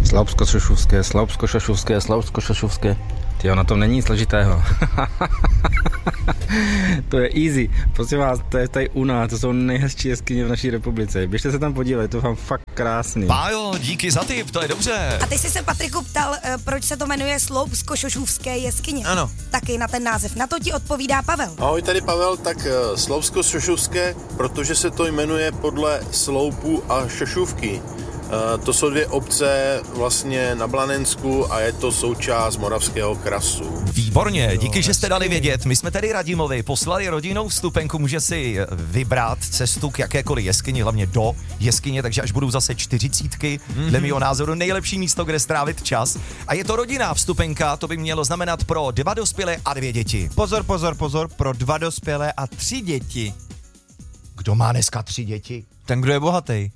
Slaupsko-šašovské. Tyjo, na tom není nic složitého. To je easy. Prosím vás, to je tady u nás, to jsou nejhezčí jeskyně v naší republice. Běžte se tam podívat, to je vám fakt krásný. Pájo, díky za tip, to je dobře. A ty jsi se, Patriku, ptal, proč se to jmenuje Sloupsko-šašovské jeskyně. Ano. Taky na ten název. Na to ti odpovídá Pavel. Ahoj, tady Pavel, tak Sloupsko-šašovské, protože se to jmenuje podle sloupu a šašůvky. To jsou dvě obce vlastně na Blanensku a je to součást Moravského krasu. Výborně, díky, že jste dali vědět. My jsme tady Radimovi poslali rodinnou vstupenku, může si vybrat cestu k jakékoliv jeskyni, hlavně do jeskyně, takže až budou zase 40, dle mého názoru nejlepší místo, kde strávit čas. A je to rodinná vstupenka, to by mělo znamenat pro 2 dospělé a 2 děti. Pozor, pro 2 dospělé a 3 děti. Kdo má dneska 3 děti? Ten, kdo je bohatý.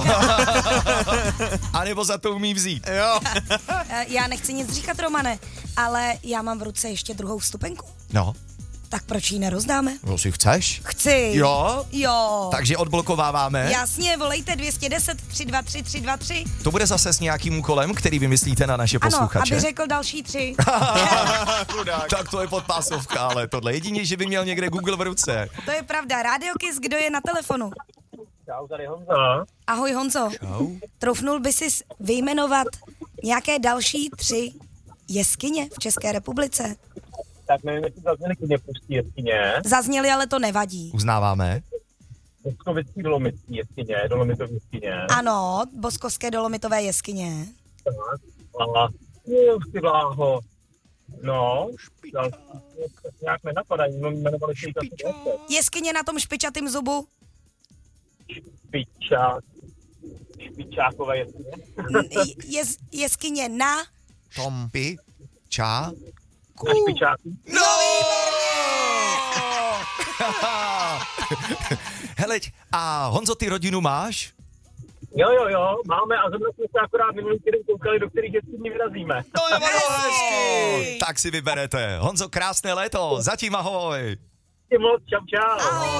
A nebo za to umí vzít. Jo. Já nechci nic říkat, Romane, ale já mám v ruce ještě druhou vstupenku. No, Tak proč ji nerozdáme? no si chceš? Chci. Jo? Jo. Takže odblokováváme. Jasně, volejte 210 323 323. To bude zase s nějakým úkolem, který vymyslíte na naše Ano, posluchače. aby řekl další 3. Tak to je podpásovka, ale tohle jedině, že by měl někde Google v ruce. To je pravda. Rádio Kiss, kdo je na telefonu? Čau, tady Honza. Ahoj, Honzo. Čau. Troufnul by si vyjmenovat nějaké další 3 jeskyně v České republice? Tak nevím, jestli zazněli klidně pustí jeskyně. Zazněly, ale to nevadí. Uznáváme. Boskovický dolomitský jeskyně, dolomitový jeskyně. Ano, Boskovské dolomitové jeskyně. A ty bláho. No, další nějak nenapadají, jmenovali se jí asi 10. Jeskyně na tom špičatým zubu? Špičákové jeskyně. Jeskyně na... Tompi, čá, Na špičáku. no! Hele, a Honzo, ty rodinu máš? Jo, máme a zrovna jsme se akorát minulý týden koukali, do kterých jeskyní vyrazíme. To je hezky! Tak si vyberete. Honzo, krásné léto, zatím ahoj. Moc, čau.